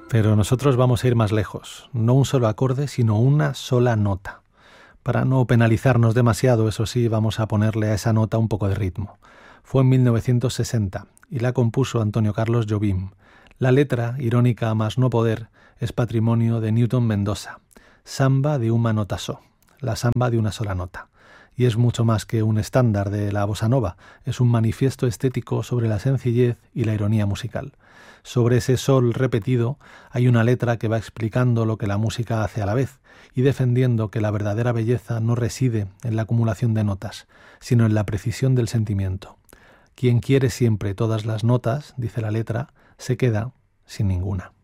Pero nosotros vamos a ir más lejos, no un solo acorde, sino una sola nota. Para no penalizarnos demasiado, eso sí, vamos a ponerle a esa nota un poco de ritmo. Fue en 1960 y la compuso Antonio Carlos Jobim. La letra, irónica a más no poder, es patrimonio de Newton Mendoza. Samba de una nota so, la samba de una sola nota. Y es mucho más que un estándar de la bossa nova, es un manifiesto estético sobre la sencillez y la ironía musical. Sobre ese sol repetido hay una letra que va explicando lo que la música hace a la vez y defendiendo que la verdadera belleza no reside en la acumulación de notas, sino en la precisión del sentimiento. Quien quiere siempre todas las notas, dice la letra, se queda sin ninguna.